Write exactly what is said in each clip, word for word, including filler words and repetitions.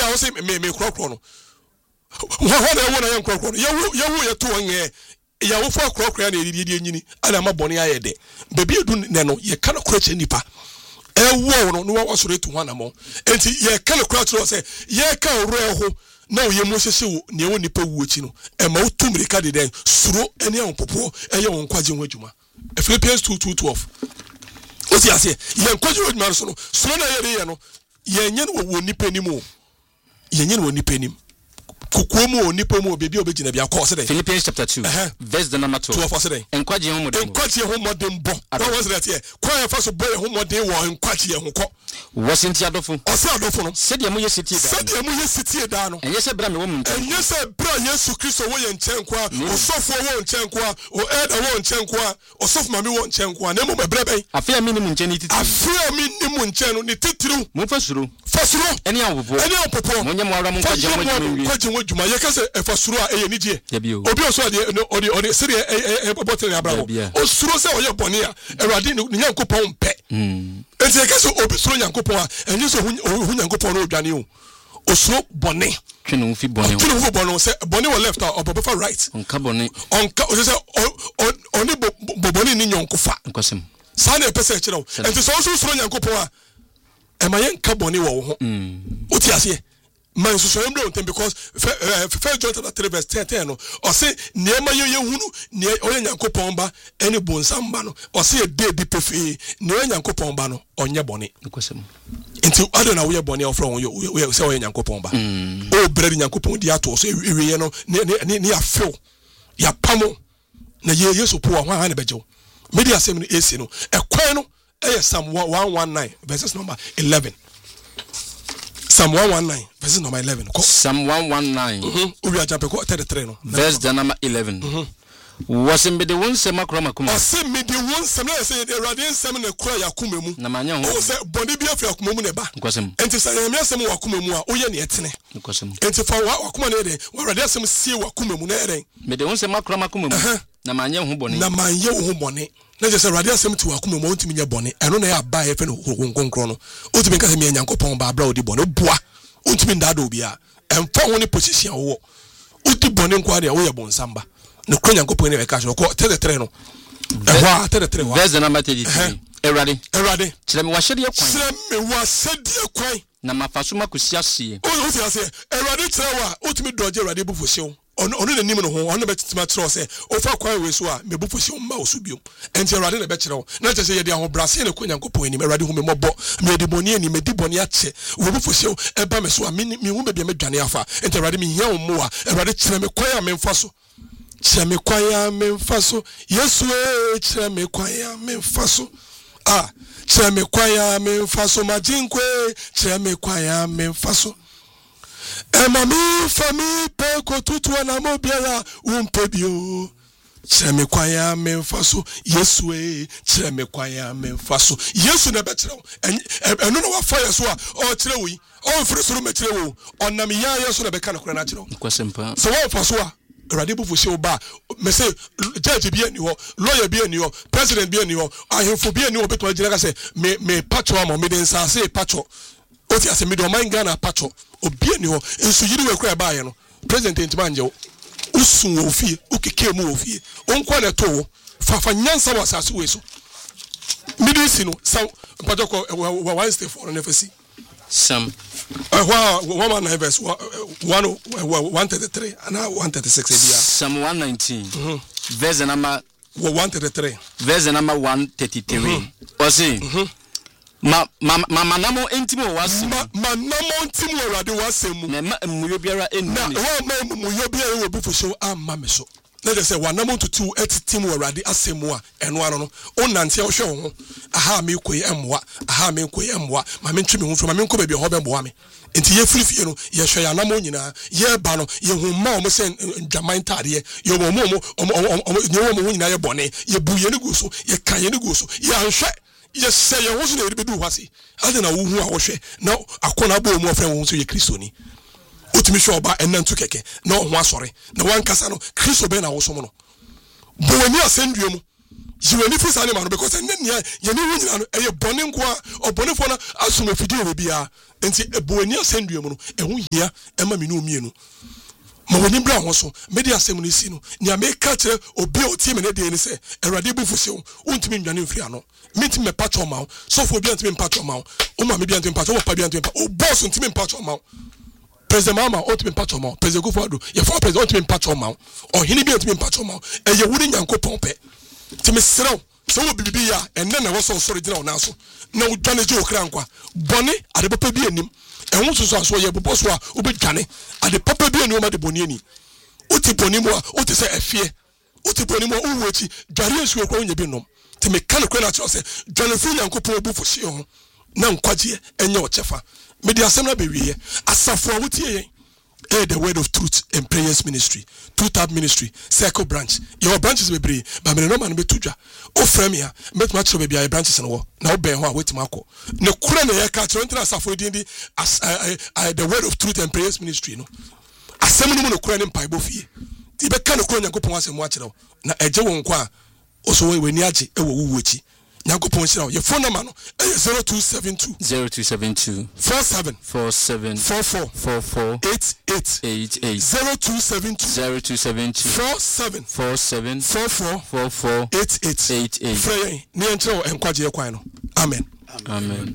wo say me me krokro no wo ho na wo na ye krokro no ye wo ye wo ye to nge ya wo fo krokro ya na edidi edi enyini ana ma bone aye de bebi edu ne no ye ka no kroche nipa e wo no no wa soro etu ho na mo enti ye ka no kroche say ye ka oro ho na wo ye mo sese wo ne wo nipa wu ochi no e ma wo tumri ka de den suro ene an popo e ye won kwaje ho adwuma Philippians two two twelve Osi ase ye nkwaje ho adwuma so no suro na ye ye no ye nye no wo nipa ni mo ye nye no wo nipa ni kukuomu onipa mu obebi obegina bia ko sede Philippians chapter two uh-huh. verse the number twelve twelve sede enkwaje ho modem enkwaje ho modem bo what was that here kwa fa so boy ho modem wo enkwaje ho ko wasinti adofo ose adofo no sede mu yesiti da sede mu yesiti da no enye se bra me wo mu enye se bra Yesu Kristo wo ye nchen kwa osofo wo nchen kwa o eda wo nchen kwa osofo mami wo nchen kwa na mu bebra ben afia mi ni mu nchen ni titiri afia mi ni mu nchen no ni titiru mu fasuro fasuro eni awopo eni awopo mo nyem awra mu kwaje mo dwuma kwaje mo dwuma ye kase efasuro a eye nije obi oso de odi odi sire e botere abrawo osuro se oye bone a Awurade ni Nyankopɔn pɛ enti ye kase obi suro Nyankopɔn a enye so hu Nyankopɔn no odwane o osuro bone twenu fi bone twenu fi bone se bone wo left or bobefa right onka bone onka o se oni bobone ni nyonkofa nkosem sa na pese kire o enti so so suro Nyankopɔn a e ma ye nka bone wo ho o ti ase man so so embre ontem because First John chapter three verse ten no o say neema ye hunu ne oye Nyankopɔn ba ene bonsamba no o say de di pefe ne oye Nyankopɔn ba no onye bone nkosem enti ado na wo ye bone ofro won yo say oye Nyankopɔn ba o bredi Nyankopɔn di ato so ewiye no ne ne ya feel ya pamo na ye Yesu po ho ha na bejew media asem no esi no ekwan no eye Psalm one nineteen verses number eleven Psalm one nineteen verse number eleven. Psalm one nineteen. Mhm. We are jumping ko thirty-three no. Verse the number eleven. Mhm. Was me the one sema kura makuma. Ose me the one sema say the Radiant sema na kura yakuma mu. Na manya ho. O say boni bi afi akuma mu ne ba. Nkosem. Enti say yamia sema wakuma mu a oye ne etene. Nkosem. Enti fa wakuma ne de, wa Radiant sema sie wakuma mu na eren. Me the one sema kura makuma mu. Na manya ho boni. Na manya ho boni. Na je say Radiant sema ti wakuma mu ontimi nya boni. Eno na ya ba ye fe no nkonkron no. Otimi ka se me Nyankopɔn ba bra odi boni. Boa. Untimi ndado bia emfa woni position wo uti bone nkwa de wo ye bonsamba ne kro Nyankopɔn ne be ka so ko thirty-three no ehwa thirty-three wa verse number thirty-three Erade Erade kire me wahede kwan kire me wahede kwan na mafaso makosi asie o o ti ase Erade kire wa utimi doje Erade bufuhyew ono ono ne nim no ho ono be titima kire se o fa kwan we so a me bufuhyew ma osu biom enti Erade ne be kire wo na che se ye de ho brase ne ko Nyankopɔn anim Erade hu me mobɔ me de boni ani me di boni ache wo bufuhyew e ba me so a me me hu me bia me dwane afa enti Erade me hia wo mo a Erade kire me kwan a me mfa so kire me kwan a me mfa so Yesu e kire me kwan a me mfa so ah kire me kwan a me mfa so majinkwe kire me kwan a me mfa so Ema mi fami pe ko tutu na mo biara umpe bio kire me kwan ya me mfaso Yesu e kire me kwan ya me mfaso Yesu na be kire wo eno na wa fa Yesu a o kire wo yi o firi soro me kire wo onam ya Yesu na be ka na kure na kire wo kwasempa so wa faso a Erade bu fuhye oba me say judge bi ani ho lawyer bi ani ho president bi ani ho ahemfo bi ani ho beto agina ka say me me patcho am me den sa say patcho o ti ase me do man Ghana patcho obi ani ho enso yiri we kura ba ye no president ntima wo usun wo fie ukeke mu wo fie onkwa na to fa fa nyansa wa sase we so midisi no sa patcho ko one stay for na fasi Sam uh one nine verse one one thirty-three and one thirty-six ebia Psalm one nineteen mm-hmm. verse number one thirty-three verse number one thirty-three o say ma ma ma namo entimo wase ma ma namo entimo Awurade wasem na ma muyo biara enni na ho ma muyo biara we bufuhyew amma me so na je say wa namo tutu etitim Awurade asemu a eno ano no onante wo hwe wo ho aha me koyi emwa aha me koyi emwa ma me ntwe me ho fo ma me nko ba bi ho be mboa me enti ye frifie no ye hwe ya namo nyina ye ba no ye hu ma o mo se ndwaman tade ye yo mo mo mo ye wo mo nyina ye bone ye bu ye ne go so ye kan ye ne go so ye anhwe ye say ye wo so na ye bedu hwase ade na wo hu a wo hwe na akona ba o mu ofre wo so ye Kristoni utimi hwe oba enantu keke na ho asore na wankasa no Kristo be na wo so mo no bo wani asendue mu you any face animal because and then yeah you know a bonning qua or bonifona assume if you do bia and see a boenia send you and who here Emma Minu Minu. Mawani Brown also media assembly sino near make catcher or build team and a day and say a radible for so won't mean Janifriano. Meet me patch on mount, so for being to patch on mount, oh my maybe anti patch or pabian to oh boss and team patch on mount. President Mama ought to be patch on mount, President Gufado, your four president ought to be patch on mount, or he be to be patch on mount, and you wouldn't yanko pompe. To Miss Sero, so will be here, and then I was also sorry now. No, Johnny Joe Crankwa, Bonnie, at the Papa Bianim, and also saw your Boswa, Ubi Johnny, at the Papa Bianim at the Bonini. Uti Bonimo, Uti say a fear, Uti Bonimo, Uwati, Darius will go in your binum. To make kind of credit, Johnny Free and Copo for Sion, Nam Quadia, and your chefa. Media Assembly be here, Asafra Wuti. Eh, the word of truth and prayers ministry, two tab ministry, circle branch. Your branches will be, but me no man be tuja. O fremia, met much of be branches and war. Now be one wait Marco. No kurene ya catch on Safo Dindi as the word of truth and prayers ministry. No, assembly no kurene pai bofi. Ti be kan kurene go pon asem wa kire. Na eje won kwa oso we ni age e wo wuchi. Nyankopon shira your phone number no zero two seven two zero two seven two four seven four seven four four four four eight eight eight eight zero two seven two zero two seven two four seven four seven four four four four eight eight eight eight. Frey ni encho enkwaje ekwan no. Amen. Amen.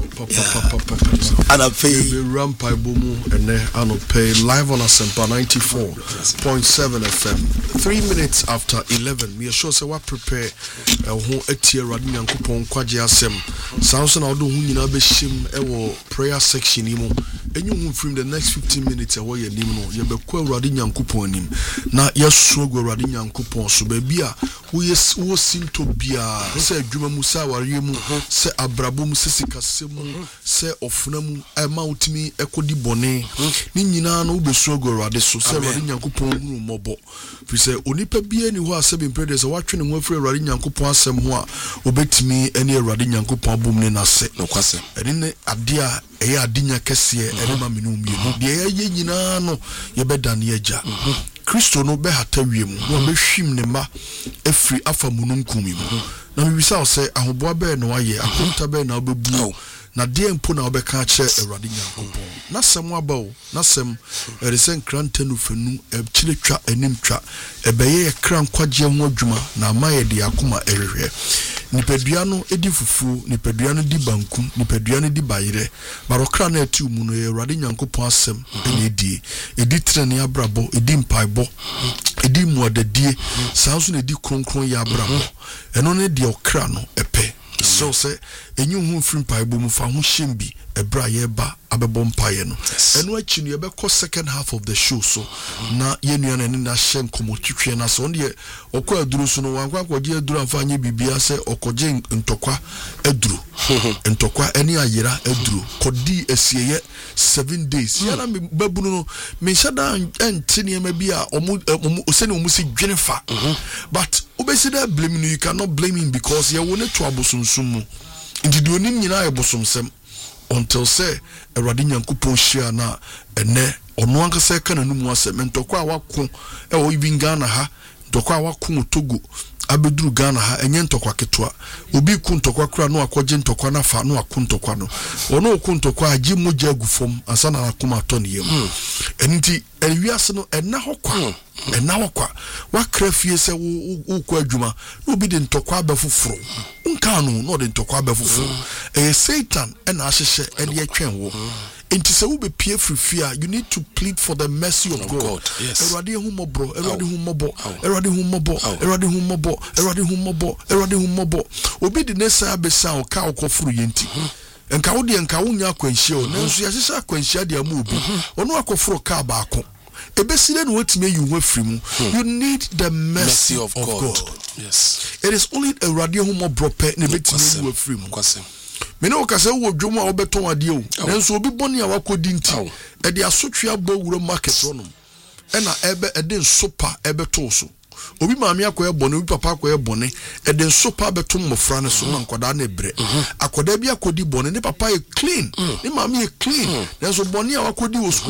And I pay Rampai Bomu and I pay live on Asempa ninety-four point seven F M. Three minutes after eleven, we are sure say what prepare a whole etia radin yankupon kwaje asem. Samson Audo Hunina Beshim ewo prayer section imo. And you from the next fifteen minutes away your name no. You be kwa radin yankupon him. Na yesu go radin yankupon so baby a who yes who seem to be a say Juma Musa wariemu say Abrabum sisi kasemu say ofnamu ema utimi ekodi bone ni nyina no ubesu go rade so say radin yankupon hu mobo. Fi say onipa bia ni ho asem impede say watwe ne ho afre radin yankupon asem ho a obetimi ene radin yankupon bom ne na se no kwase ene ne ade a eya adinya kese ene ma menu mi de ye nyina no ye beda ne agya Kristo no be hata wiem no be hwim ne ma afri afa mununkum mi na mi bisa o say ahoboa be no aye akonta be na obebu na de mpo na obeka che Awurade Nyankopon na sem aba o na sem eresen krantenu fenu echiletwa animtwa ebeye kran kwaje ho adwuma na amaye de akoma ehwehwe nipadua no edi fufu nipadua no di banku nipadua no di bayire barokra na ati mu no Awurade Nyankopon asem ene edi edi trene abrabo edi mpaibo edi muadadie sanso na edi kronkron ya abrabo eno ne de okra no epe so say enyu hu free paibo mu fa ho shembi ebra ye ba abebo mpaye no eno achi no ye be ko second half of the show so na ye nuana ni na hye nkomo twetwe na so ne okọ aduru so no wankwa kwaje aduru amfa anye bibia se okoje ntokwa aduru ntokwa eni ayira aduru kodi esieye seven days ya na me babunu no me shada entini e ma bia omu oseni omu si dwenefa but obesi da blame no you cannot blame him because ye wona to abosomsum ndi do onim nyina ye bosomsem until say Awurade Nyankopon hia na ene ono anka se kana numu asem ntokwa awako e o even Ghana ha ntokwa awako Togo abeduru Ghana ha enye ntokwa ketwa obi ku ntokwa kura no akoje ntokwa na fa no akun ntokwa no ono ku ntokwa agi moja agufom asana na kuma to ne yem enti ewiase no ena hokwa ena hokwa wa krafie se wo ku adwuma no bi de ntokwa abafufuro nka no no de ntokwa abafufuro eh Satan ena ahyehye ene atwen wo enti se wo be pie frifia you need to plead for the mercy of God, God. Yes. Erade hu mobro erade hu mobo erade hu mobo erade hu mobo erade hu mobo erade hu mobo obi de nesa abesa o ka okofuru yenti enka wo de enka wo nya akwanhia o nanso ya hyehyɛ akwanhia de amu obi ono akofuru ka baako ebesile no wetime you ho afrimu you need the mercy, mercy of, of God. God yes it is only erade hu mobro pe ne betime you afrimu kwasem me no kase wo dwomo a obeton ade o nanso obi boni a wakodi nti e de asotwe aba wuro market no ena ebe ede nsopa ebe to so obi maami akoye bone obi papa akoye bone e de nsopa beto mmofra ne so na nkoda na ebre akoda bi akodi bone ne papa e clean ne maami e clean nanso bone a wakodi wo school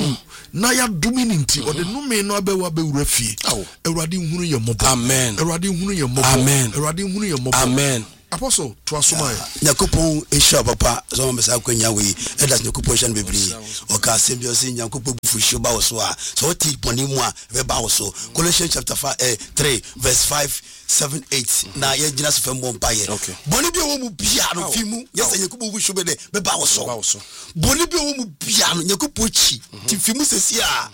na ya dominanti o de no me no abewa bewura fie Awurade nhunu ye mobo amen Awurade nhunu ye mobo amen Awurade nhunu ye mobo amen Apostle to asoma Yakopon esha papa so me sa kwanya we e das Yakopon shan bebri o ka asem bi o se Yakopon bufuhye ba wo so a so ti poni mu a be ba wo so Colossians chapter five eh, three verse five seven eight na ye gina so fam bompa ye boni bi o mu bia no fi mu yes Yakopon bufuhye be de be ba wo so boni bi o mu bia no Yakopon chi ti fi mu sesi a